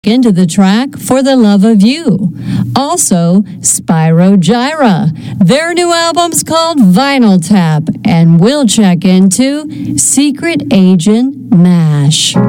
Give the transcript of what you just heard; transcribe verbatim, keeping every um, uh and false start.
into the track For the Love of You. Also, Spyro Gyra. Their new album's called Vinyl Tap, and we'll check into Secret Agent MASH.